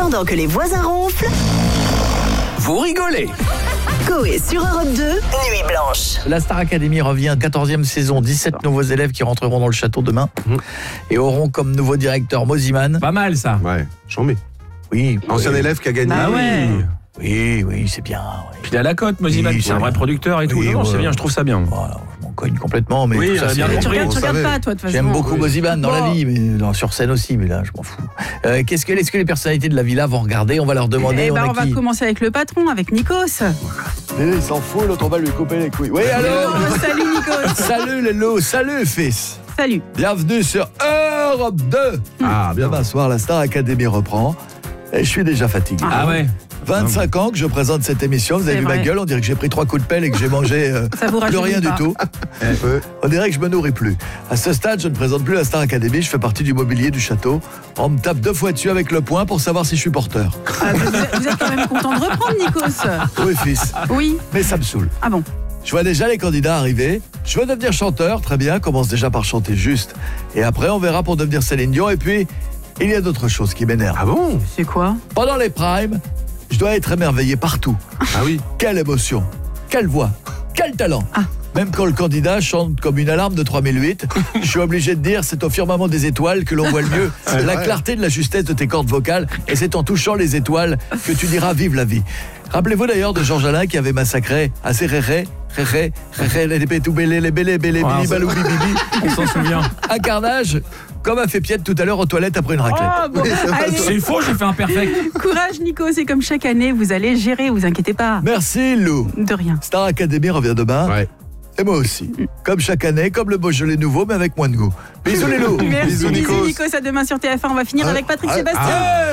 Pendant que les voisins ronflent, Vous rigolez. Coé sur Europe 2, Nuit Blanche. La Star Academy revient, 14e saison, 17 nouveaux élèves qui rentreront dans le château demain et auront comme nouveau directeur Moziman. Pas mal ça. Ouais, j'en mets. Oui, Ancien élève qui a gagné. Ah ouais. oui, c'est bien. Oui. Puis il a la cote, Moziman, Oui, c'est un ça vrai va. producteur et tout. Oui, non, c'est ouais. bien, je trouve ça bien. Voilà, je m'en cogne complètement, mais Oui, tout ça, bien c'est- compris. Tu regardes savez. pas, toi, de toute façon. J'aime beaucoup Moziman dans la Bon. vie, mais sur scène aussi, mais là, je m'en fous. Est-ce que les personnalités de la villa vont regarder? On va leur demander. Eh ben, on va qui commencer avec le patron, avec Nikos. Il s'en fout, l'autre on va lui couper les couilles. Oui, allô. Salut Nikos. Salut Lélo, salut fils. Salut. Bienvenue sur Europe 2. Ah, bien. Demain soir, la Star Academy reprend. Et je suis déjà fatigué. Ah ouais. 25 ans que je présente cette émission. Vous avez C'est vu ma vrai. gueule, on dirait que j'ai pris 3 coups de pelle et que j'ai mangé Ça vous plus rajeunit rien pas. du tout. On dirait que je me nourris plus. À ce stade, je ne présente plus la Star Academy. Je fais partie du mobilier du château. On me tape 2 fois dessus avec le poing pour savoir si je suis porteur. Ah, vous êtes quand même content de reprendre, Nikos. Oui, fils. Oui. Mais ça me saoule. Ah bon. Je vois déjà les candidats arriver. Je veux devenir chanteur, très bien. Commence déjà par chanter juste. Et après, on verra pour devenir Céline Dion. Et puis, il y a d'autres choses qui m'énervent. Ah bon? C'est quoi? Pendant les primes, je dois être émerveillé partout. Ah oui. Quelle émotion, quelle voix, quel talent. Même quand le candidat chante comme une alarme de 3008, je suis obligé de dire c'est au firmament des étoiles que l'on voit le mieux la clarté de la justesse de tes cordes vocales et c'est en touchant les étoiles que tu diras vive la vie. Rappelez-vous d'ailleurs de Georges Alain qui avait massacré assez réré, les tout bélé, les bélé, bili, balou, bibi, On s'en souvient. un carnage comme a fait Piette tout à l'heure aux toilettes après une raclette. Oh bon. Allez, C'est faux, j'ai fait un perfect. courage Nikos, et comme chaque année, vous allez gérer, vous inquiétez pas. Merci Lou. De rien. Star Academy revient demain. Ouais. Et moi aussi. Comme chaque année, comme le Beaujolais nouveau, mais avec moins de goût. Bisous les loups. Merci, Bisous, bisous Nikos. Nikos, à demain sur TF1. On va finir avec Patrick Sébastien.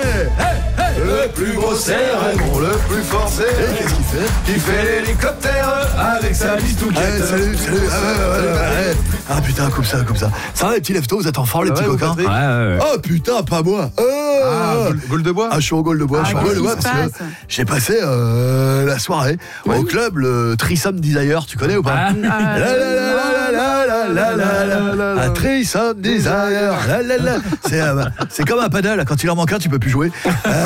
Le plus gros c'est Raymond, le plus fort c'est. Qu'est-ce qu'il fait? Il fait l'hélicoptère avec sa bistouquette. Salut. Ah putain, comme ça. Ça va les petits leftos, vous êtes en forme les Ça petits va, coquins? Patrick Ouais. Oh putain, pas moi. Ah, Gaule de bois. Ah, je suis au Gaule de bois. Je suis au Gaule de bois qu'est-ce qui parce se que passe j'ai passé la soirée au club, le Threesome Desire. Tu connais ou pas? Un Threesome Desire. C'est comme un paddle. Quand il en manque un, tu peux plus jouer.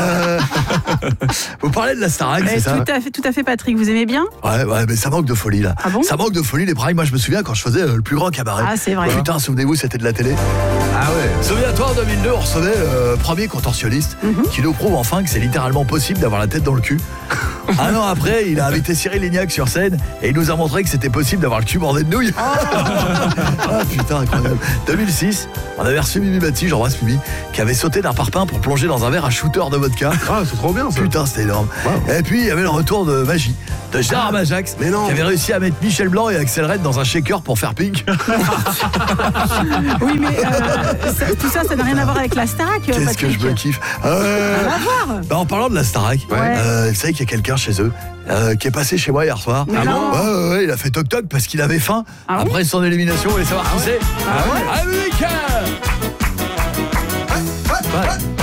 Vous parlez de la Starac, c'est ça? Tout à fait Patrick, vous aimez bien? Ouais, mais ça manque de folie là. Ah bon? Ça manque de folie les primes. Moi, je me souviens quand je faisais le plus grand cabaret. Ah, c'est vrai. Putain, souvenez-vous, c'était de la télé. Ah ouais. Souviens-toi, en 2002, on recevait le premier contorsionniste qui nous prouve enfin que c'est littéralement possible d'avoir la tête dans le cul. Un an après, il a invité Cyril Lignac sur scène et il nous a montré que c'était possible d'avoir le cul bordé de nouilles. Ah putain, incroyable. 2006, on avait reçu Mimi Bati, j'embrasse Mimi, qui avait sauté d'un parpaing pour plonger dans un verre à shooter de vodka. Ah, c'est trop bien ça. Putain, c'était énorme. Wow. Et puis, il y avait le retour de Magie, de Gérard Majax, Mais non. qui avait réussi à mettre Michel Blanc et Axel Red dans un shaker pour faire pink. Oui, mais tout ça n'a rien à voir avec la Starac. Qu'est-ce que je me kiffe. En parlant de la Starac, vous savez qu'il y a quelqu'un chez eux qui est passé chez moi hier soir. Mais non. Ouais, il a fait toc-toc parce qu'il avait faim. Ah bon? Après son élimination, vous voulez savoir qui c'est? Américain.